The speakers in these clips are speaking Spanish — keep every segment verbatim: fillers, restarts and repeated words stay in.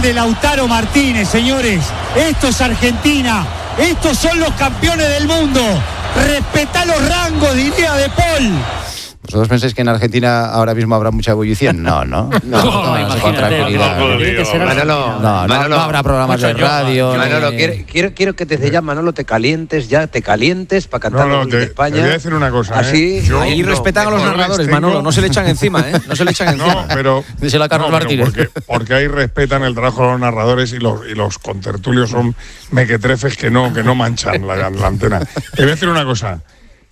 de Lautaro Martínez, señores. Esto es Argentina. Estos son los campeones del mundo. Respetá los rangos, diría De Paul. ¿Vosotros pensáis que en Argentina ahora mismo habrá mucha ebullición? No, no. No, no, no, no con tranquilidad. Manolo, no, no, no habrá programas de radio. Manolo, quiero, quiero, quiero que desde ya, Manolo, te calientes, ya te calientes para cantar no, no, en te, España. Te voy a decir una cosa. Así, ¿eh? Yo, ahí no, respetan a los narradores, tengo... Manolo, no se le echan encima, ¿eh? No se le echan encima. No, pero... Díselo a Carlos no, Martínez. Porque, porque ahí respetan el trabajo de los narradores y los, y los contertulios son mequetrefes que no, que no manchan la, la antena. Te voy a decir una cosa.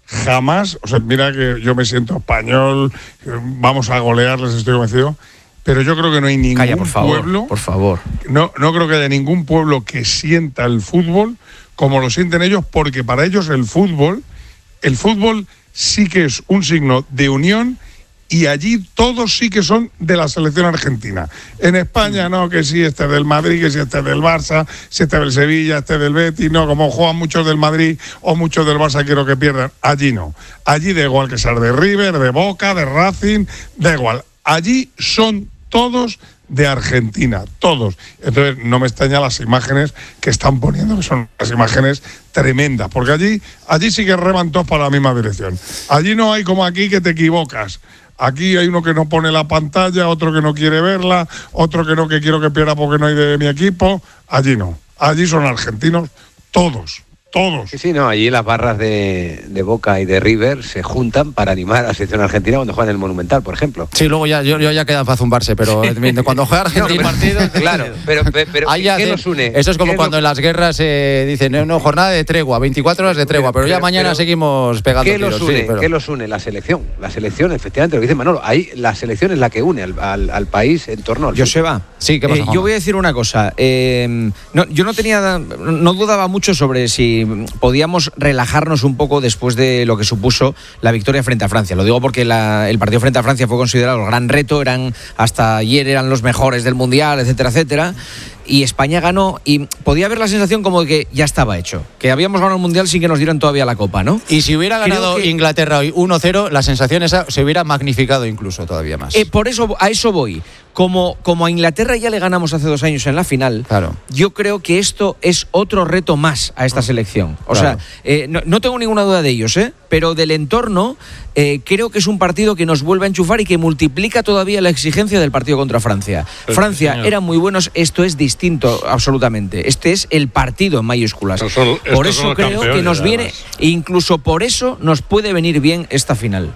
Jamás, o sea, mira que yo me siento español, vamos a golearles, estoy convencido, pero yo creo que no hay ningún Calla, por favor, pueblo, por favor. No, no creo que haya ningún pueblo que sienta el fútbol como lo sienten ellos, porque para ellos el fútbol, el fútbol sí que es un signo de unión. Y allí todos sí que son de la selección argentina. En España no, que sí, este es del Madrid, que sí, este es del Barça, si este es del Sevilla, este es del Betis, no, como juegan muchos del Madrid o muchos del Barça, quiero que pierdan. Allí no. Allí da igual que sea de River, de Boca, de Racing, da igual. Allí son todos de Argentina, todos. Entonces no me extraña las imágenes que están poniendo, que son las imágenes tremendas, porque allí, allí sí que reman todos para la misma dirección. Allí no hay como aquí que te equivocas. Aquí hay uno que no pone la pantalla, otro que no quiere verla, otro que no, que quiero que pierda porque no hay de mi equipo. Allí no. Allí son argentinos todos. Todos. Sí, sí, no, allí las barras de, de Boca y de River se juntan para animar a la selección argentina cuando juegan en el Monumental, por ejemplo. Sí, luego ya, yo, yo ya quedan para zumbarse, pero cuando juega Argentina... No, pero, claro, pero, pero, pero ¿qué, ¿qué los une? Eso es como cuando lo... en las guerras eh, dicen, no, no, jornada de tregua, veinticuatro horas de tregua, pero, pero ya mañana pero, seguimos pegando ¿qué tiros. Los une? Sí, pero... ¿Qué los une? La selección. La selección, efectivamente, lo que dice Manolo, ahí la selección es la que une al, al, al país en torno al... Joseba, sí, ¿qué pasa, eh, yo voy a decir una cosa. Eh, no, yo no tenía, no dudaba mucho sobre si podíamos relajarnos un poco después de lo que supuso la victoria frente a Francia. Lo digo porque la, el partido frente a Francia fue considerado el gran reto, eran hasta ayer eran los mejores del Mundial, etcétera, etcétera. Y España ganó y podía haber la sensación como de que ya estaba hecho, que habíamos ganado el Mundial sin que nos dieran todavía la Copa, ¿no? Y si hubiera ganado que... Inglaterra hoy uno cero, la sensación esa se hubiera magnificado incluso todavía más. Eh, por eso, a eso voy. Como, como a Inglaterra ya le ganamos hace dos años en la final, claro. Yo creo que esto es otro reto más a esta selección. O claro. sea, eh, no, no tengo ninguna duda de ellos, ¿eh? Pero del entorno, eh, creo que es un partido que nos vuelve a enchufar y que multiplica todavía la exigencia del partido contra Francia. Pero Francia sí, eran muy buenos, esto es distinto absolutamente. Este es el partido en mayúsculas. Son, por eso creo que nos viene, incluso por eso nos puede venir bien esta final.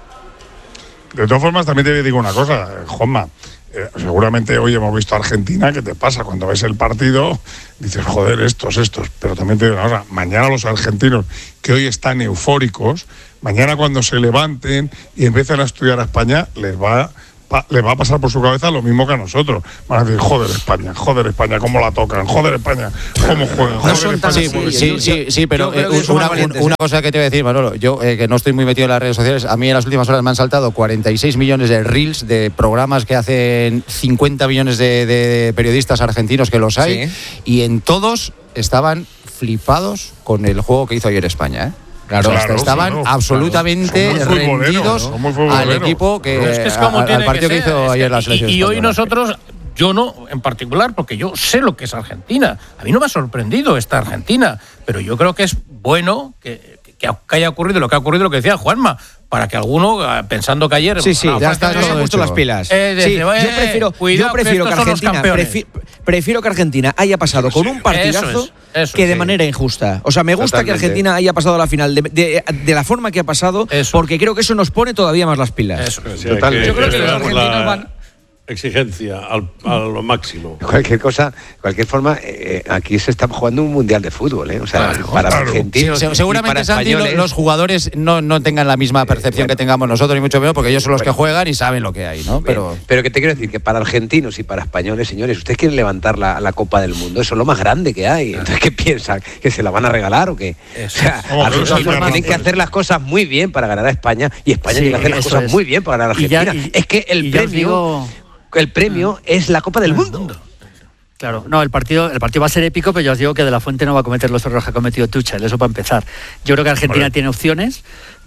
De todas formas, también te digo una cosa, Juanma. Eh, seguramente hoy hemos visto a Argentina. ¿Qué te pasa? Cuando ves el partido dices, joder, estos, estos. Pero también te digo una cosa, mañana los argentinos que hoy están eufóricos, mañana cuando se levanten y empiecen a estudiar a España, les va, pa, les va a pasar por su cabeza lo mismo que a nosotros. Van a decir, joder España, joder España, cómo la tocan, joder España, cómo juegan, joder no España. Sí, sí, sí, sí, sí, pero eh, una, una, una cosa que te voy a decir, Manolo, yo eh, que no estoy muy metido en las redes sociales, a mí en las últimas horas me han saltado cuarenta y seis millones de reels de programas que hacen cincuenta millones de, de periodistas argentinos que los hay, sí. Y en todos estaban flipados con el juego que hizo ayer España, ¿eh? Claro, claro, estaban claro, absolutamente claro. rendidos ¿no? al equipo que, es que es como a, tiene al partido que, que hizo ser, ayer la y, selección. Y, y hoy española. nosotros, yo no en particular, porque yo sé lo que es Argentina. A mí no me ha sorprendido esta Argentina, pero yo creo que es bueno que, que, que haya ocurrido lo que ha ocurrido, lo que decía Juanma, para que alguno, pensando que ayer... Sí, sí, no, ya está, se han puesto las pilas. Eh, desde, sí, yo prefiero, cuidado, yo prefiero que, que Argentina... Prefi, prefiero que Argentina haya pasado sí, con un partidazo eso es, eso, que de sí. manera injusta. O sea, me gusta Totalmente. que Argentina haya pasado a la final de, de, de la forma que ha pasado, eso. porque creo que eso nos pone todavía más las pilas. Eso. Sí, Totalmente. Yo creo que los argentinos van... exigencia al, a lo máximo. Cualquier cosa, cualquier forma, eh, aquí se está jugando un mundial de fútbol, ¿eh? O sea, claro, para claro. argentinos. Sí, seguramente, Santi, los jugadores no, no tengan la misma percepción eh, bueno, que tengamos nosotros, ni mucho menos, porque ellos son los bueno, que juegan y saben lo que hay, ¿no? Pero, pero que te quiero decir que para argentinos y para españoles, señores, ustedes quieren levantar la, la Copa del Mundo, eso es lo más grande que hay. Entonces, ¿qué piensan? ¿Que se la van a regalar o qué? Eso. O sea, oh, Argentina tienen que hacer las cosas muy bien para ganar a España y España sí, tiene que hacer las cosas es. muy bien para ganar a Argentina. Y ya, y, es que el premio... Digo... El premio ah. es la Copa del Mundo. Claro, no, el partido, el partido va a ser épico, pero yo os digo que De La Fuente no va a cometer los errores que ha cometido Tuchel, eso para empezar. Yo creo que Argentina vale. tiene opciones,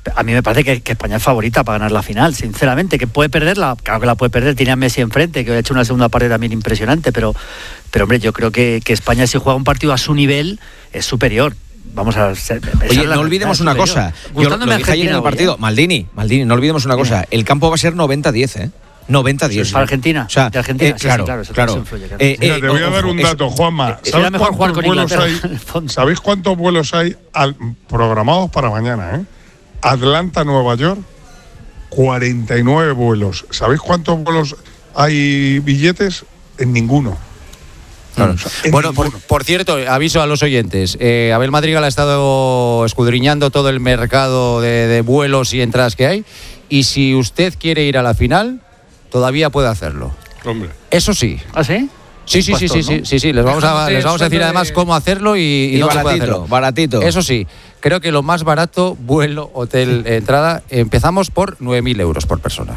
A mí me parece que, que España es favorita para ganar la final, sinceramente. Que puede perderla, claro que la puede perder. Tiene a Messi enfrente, que ha hecho una segunda parte también impresionante. Pero, pero hombre, yo creo que, que España, si juega un partido a su nivel, es superior. Vamos a ser, Oye, no olvidemos una cosa. Yo lo, lo dije ayer en el partido. Maldini, Maldini, no olvidemos una cosa. El campo va a ser noventa diez, ¿eh? noventa diez. ¿Para Argentina? O sea, de Argentina, eh, claro, sí, sí, claro, eso claro. influye, claro. Eh, Mira, te voy a dar un dato, Juanma. ¿Sabes cuántos vuelos hay? ¿Sabéis cuántos vuelos hay al, programados para mañana? ¿eh? Atlanta, Nueva York, cuarenta y nueve vuelos. ¿Sabéis cuántos vuelos hay billetes? En ninguno. Claro. Bueno, por, por cierto, aviso a los oyentes. Eh, Abel Madrigal ha estado escudriñando todo el mercado de, de vuelos y entradas que hay. Y si usted quiere ir a la final, todavía puede hacerlo. Hombre. Eso sí. ¿Ah, sí? Sí, sí, sí, sí, sí, sí, sí. Les vamos a, les vamos a decir además cómo hacerlo y, y, y dónde baratito, puede hacerlo. Baratito. Eso sí, creo que lo más barato, vuelo, hotel, entrada, empezamos por nueve mil euros por persona.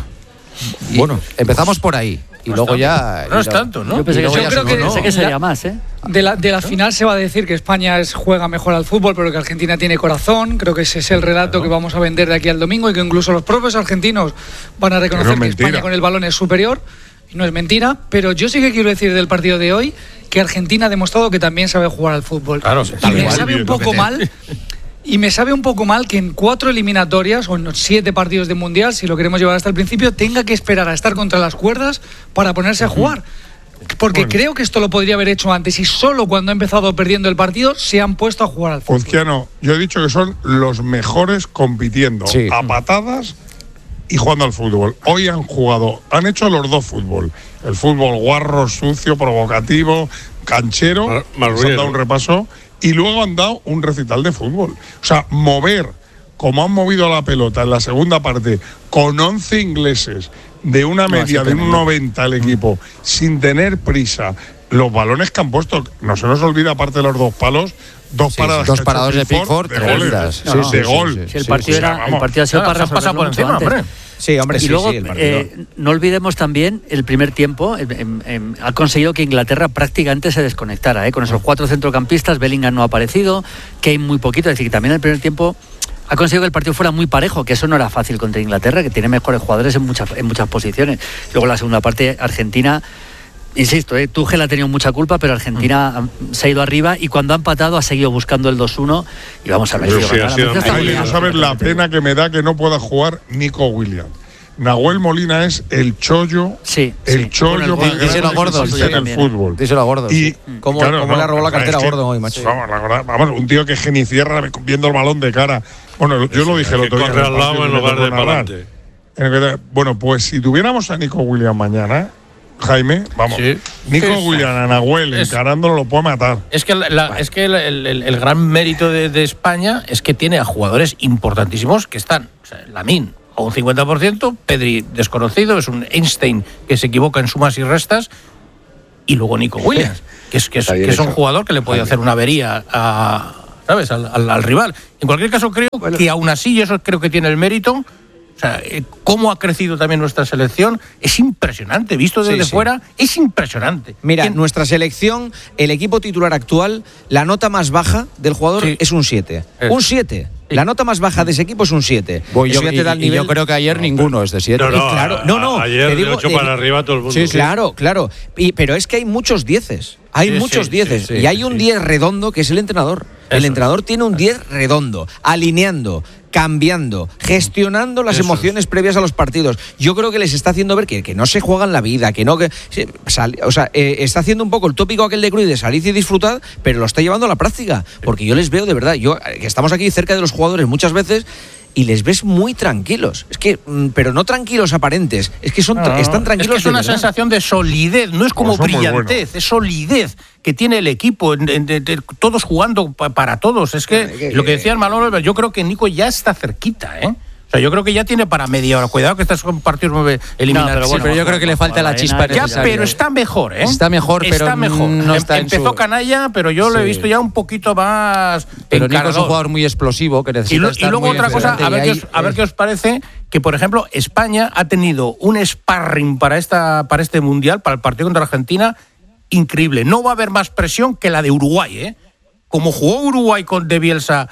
Y bueno, empezamos por ahí. Y no luego es ya... No es tanto, ¿no? Yo, pensé que, yo creo que no, sé que sería más, ¿eh? De la, de la final se va a decir que España es, juega mejor al fútbol, pero que Argentina tiene corazón. Creo que ese es el relato claro. que vamos a vender de aquí al domingo y que incluso los propios argentinos van a reconocer no que mentira. España con el balón es superior. Y no es mentira, pero yo sí que quiero decir del partido de hoy que Argentina ha demostrado que también sabe jugar al fútbol. Claro, y me sabe un poco mal... Y me sabe un poco mal que en cuatro eliminatorias o en siete partidos de Mundial, si lo queremos llevar hasta el principio, tenga que esperar a estar contra las cuerdas para ponerse a jugar. Porque bueno. creo que esto lo podría haber hecho antes y solo cuando ha empezado perdiendo el partido se han puesto a jugar al fútbol. Uzquiano, yo he dicho que son los mejores compitiendo sí. a patadas y jugando al fútbol. Hoy han jugado, han hecho los dos fútbol. El fútbol guarro, sucio, provocativo, canchero. Mar- Mar- han dado un repaso. Y luego han dado un recital de fútbol. O sea, mover, como han movido la pelota en la segunda parte, con once ingleses, de una media no, de un noventa al equipo, sin tener prisa, los balones que han puesto, no se nos olvida, aparte de los dos palos, dos sí, paradas. Dos paradas de Pickford, de goles. No, no, de sí, gol. Sí, sí, si el sí, partido sí, era, el partido ha sido claro, para pasar por encima, hombre. Sí, hombre, y sí, luego, sí, el eh, no olvidemos también el primer tiempo, eh, eh, eh, ha conseguido que Inglaterra prácticamente se desconectara, eh, con esos cuatro centrocampistas, Bellingham no ha aparecido, Kane muy poquito, es decir, que también el primer tiempo ha conseguido que el partido fuera muy parejo, que eso no era fácil contra Inglaterra, que tiene mejores jugadores en muchas, en muchas posiciones. Luego la segunda parte, Argentina... Insisto, eh, Tuchel ha tenido mucha culpa, pero Argentina mm. se ha ido arriba y cuando ha empatado ha seguido buscando el dos uno y vamos a ver. Pero sí, ha sido Ay, no sabes la pena que me da que no pueda jugar Nico Williams. Nahuel Molina es el chollo, sí, el sí. chollo bueno, más grande gordo, que existe en el fútbol. Díselo a Gordo. Y ¿Cómo, claro, cómo no, le ha robado la cartera a Gordo hoy, macho? Vamos, la verdad, vamos, un tío que genicierra viendo el balón de cara. Bueno, yo lo dije el otro día. Corre al lado en lugar de para adelante. Bueno, pues si tuviéramos a Nico Williams mañana, Jaime, vamos, sí. Nico sí, Williams, a Nahuel, es, encarándolo lo puede matar. Es que, la, la, es que el, el, el gran mérito de, de España es que tiene a jugadores importantísimos que están, o sea, Lamine a un cincuenta por ciento, Pedri desconocido, es un Einstein que se equivoca en sumas y restas, y luego Nico Williams, que es, que es, que es un jugador que le puede hacer una avería a, ¿sabes? Al, al, al rival. En cualquier caso, creo que aún así, y eso creo que tiene el mérito. O sea, cómo ha crecido también nuestra selección es impresionante, visto desde sí, sí. fuera, es impresionante. Mira, ¿Quién? Nuestra selección, el equipo titular actual, la nota más baja del jugador sí. es un siete. Es. Un siete. Sí. La nota más baja de ese equipo es un siete. Voy, yo, y, y yo creo que ayer no, ninguno es de siete. No, no, claro, no, no, ayer digo, de ocho para eh, arriba todo el mundo. Sí, sí. Claro, claro. Y, pero es que hay muchos dieces. Hay sí, muchos sí, dieces. Sí, sí, y hay un diez redondo que es el entrenador. Eso. El entrenador tiene un diez redondo, alineando, cambiando, gestionando las Eso emociones es. previas a los partidos. Yo creo que les está haciendo ver que, que no se juegan la vida, que no... que sal, O sea, eh, está haciendo un poco el tópico aquel de Cruyff de salir y disfrutar, pero lo está llevando a la práctica. Porque yo les veo de verdad, yo que estamos aquí cerca de los jugadores muchas veces... Y les ves muy tranquilos. Es que, pero no tranquilos aparentes. Es que son, no, están tranquilos. Es que es una verdad. sensación de solidez. No es como pues brillantez, es solidez que tiene el equipo. De, de, de, todos jugando pa, para todos. Es que, que lo que decía el Manolo, yo creo que Nico ya está cerquita, ¿eh? O sea, yo creo que ya tiene para media hora. Cuidado que estos son partidos muy eliminados. No, pero, bueno, sí, pero yo creo que le falta la chispa ya, pero está mejor, ¿eh? Está mejor, pero está mejor. No está Empezó en su... canalla, pero yo sí. lo he visto ya un poquito más. Pero Nico es un jugador muy explosivo que necesita y, lo, estar y luego muy otra cosa, a ver, ahí, qué os, a ver qué os parece que, por ejemplo, España ha tenido un sparring para esta para este mundial, para el partido contra Argentina, increíble. No va a haber más presión que la de Uruguay, ¿eh? Como jugó Uruguay con de Bielsa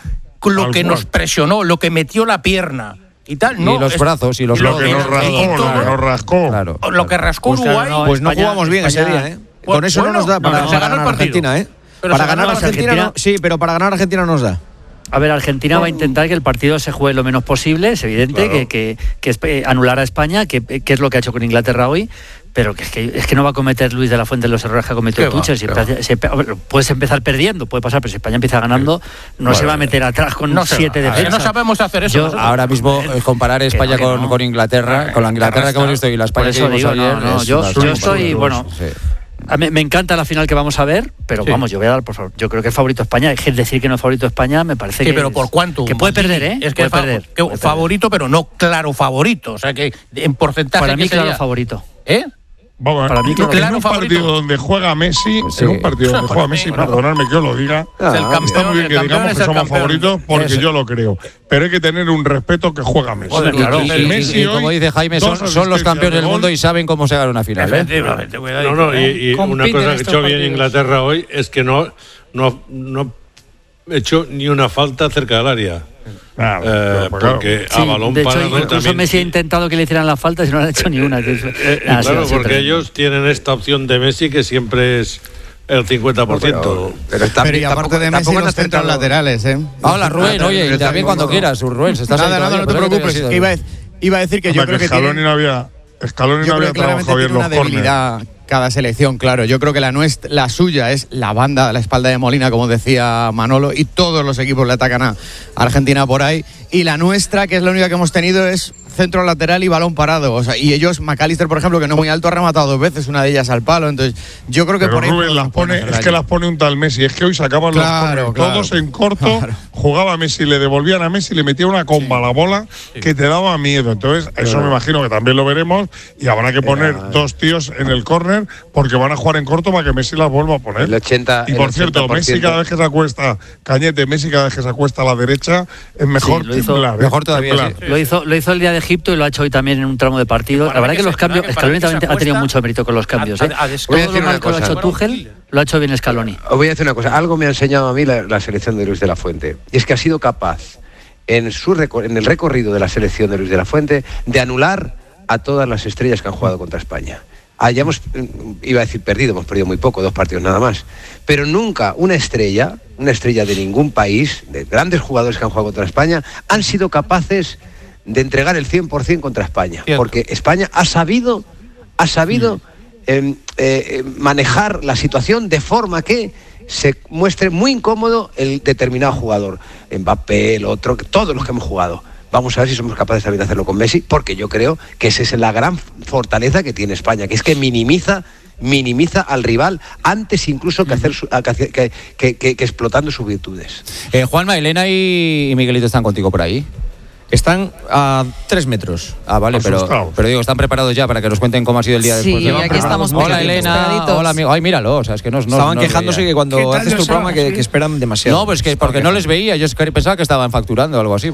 lo que nos presionó, lo que metió la pierna y tal. No, y los es, brazos y los lo que nos rascó, lo que nos rascó. Claro, lo que rascó pues Uruguay. Claro, no, pues no España, jugamos bien España, ese día, ¿eh? Pues, Con eso bueno, no nos da para, no, para ganó ganar a Argentina, ¿eh? Pero para ganar a ganó Argentina, Argentina. No, sí, pero para ganar a Argentina nos da. A ver, Argentina va a intentar que el partido se juegue lo menos posible, es evidente, Claro. que, que, que es, eh, anular a España, que, que es lo que ha hecho con Inglaterra hoy, pero que es, que es que no va a cometer Luis de la Fuente los errores que ha cometido Tuchel. Si empe- si empe- a ver, puedes empezar perdiendo, puede pasar, pero si España empieza ganando, no Bueno, se va a meter atrás con no siete se va. defensas. No sabemos hacer eso. Yo- nosotros. Ahora mismo eh, comparar España que con, no. con Inglaterra, con la Inglaterra que hemos visto y la España Por que eso vimos digo, ayer, no, no, es yo, una- yo son estoy, monstruos, bueno, sí. a mí me encanta la final que vamos a ver, pero Sí. vamos, yo voy a dar, por favor, yo creo que es favorito España. Es que decir que no es favorito España me parece Sí, que pero es- por cuánto. que puede perder, ¿eh? Es que puede fa- perder, que puede perder. favorito, pero no claro favorito. O sea que en porcentaje. Para que mí, claro, sería- favorito. ¿Eh? Vamos, Para mí, en, claro, en claro un favorito. partido donde juega Messi, Sí. en un partido donde juega Messi, Bueno. perdonadme que os lo diga, Es el campeón, está muy bien el que campeón digamos es que el somos campeón. favoritos porque Eso. yo lo creo, pero hay que tener un respeto que juega Messi. Joder, Y- claro. y, El y- Messi y como hoy, dice Jaime, son, dos son los asistencias campeones de del gol. mundo y saben cómo se gana una final. ¿eh? Efectivamente, cuidadito, No, no, y, ¿eh? y una Compiten cosa que estos echó bien partidos. Inglaterra hoy es que no, no, no ha hecho ni una falta cerca del área. Claro, Eh, claro, claro. porque Sí, a balón de hecho, parado incluso también. Messi ha intentado que le hicieran la falta y no le han hecho ni una. Que es- Eh, Nada, sí, claro, ha sido porque tremendo. ellos tienen esta opción de Messi que siempre es el cincuenta por ciento. Pero, está, Pero y aparte de Messi, los centros laterales, ¿eh? Hola, Rubén, Ah, oye, y también cuando quieras, Rubén, si estás ahí Nada, nada, todavía, no te pero que preocupes. has ido. que iba, a, iba a decir que yo Hombre, creo que Scaloni tiene, no había, Scaloni yo no creo había que claramente trabajado bien tiene una los córneres. debilidad cada selección, claro. Yo creo que la nuestra, la suya es la banda, la espalda de Molina, como decía Manolo, y todos los equipos le atacan a Argentina por ahí. Y la nuestra, que es la única que hemos tenido, es centro lateral y balón parado. O sea, y ellos, McAllister, por ejemplo, que no muy alto, ha rematado dos veces, una de ellas al palo. Entonces, yo creo que Pero por ahí Rubén las pone, es que las pone un tal Messi. Es que hoy sacaban Claro, los claro. todos en corto, Claro. jugaba Messi, le devolvían a Messi, le metía una comba a la bola que te daba miedo. Entonces, eso me imagino que también lo veremos y habrá que poner dos tíos en el córner porque van a jugar en corto para que Messi las vuelva a poner. El ochenta, y el por cierto, ochenta por ciento. Messi cada vez que se acuesta, Cañete, Messi cada vez que se acuesta a la derecha, es mejor Sí, lo hizo- temblar, ¿eh? mejor todavía, Temblar. sí. Lo hizo, lo hizo el día de Egipto y lo ha hecho hoy también en un tramo de partido. Para La verdad que que se- los cambios, para que- Scaloni para que también se ha tenido acuesta mucho mérito con los cambios. a- ¿eh? a- a descansar. Voy a Todo decir lo una mal que lo ha cosa. hecho Tuchel, lo ha hecho bien Scaloni. Os voy a decir una cosa. Algo me ha enseñado a mí la, la selección de Luis de la Fuente. Y es que ha sido capaz, en, su recor- en el recorrido de la selección de Luis de la Fuente, de anular a todas las estrellas que han jugado contra España. Hayamos, iba a decir perdido, hemos perdido muy poco, dos partidos nada más. Pero nunca una estrella, una estrella de ningún país, de grandes jugadores que han jugado contra España, han sido capaces de entregar el cien por ciento contra España. Cierto. Porque España ha sabido, ha sabido eh, eh, manejar la situación de forma que se muestre muy incómodo el determinado jugador. Mbappé, el otro, todos los que hemos jugado. Vamos a ver si somos capaces también de hacerlo con Messi, porque yo creo que esa es la gran fortaleza que tiene España, que es que minimiza minimiza al rival antes incluso que hacer su- que, hacer- que- que- que- que explotando sus virtudes. Eh, Juanma, Elena y, y Miguelito están contigo por ahí. Están a tres metros. Ah, vale, pero, Asustados. pero digo, están preparados ya para que nos cuenten cómo ha sido el día Sí, después. de- aquí estamos Hola, muy Elena. esperaditos. Hola, amigo. Ay, míralo. O sea, es que no, no Estaban no os quejándose veía. que cuando ¿Qué tal, haces tu Joseba? programa que, Sí. que esperan demasiado. No, pues que porque no les veía. Yo es que pensaba que estaban facturando o algo así.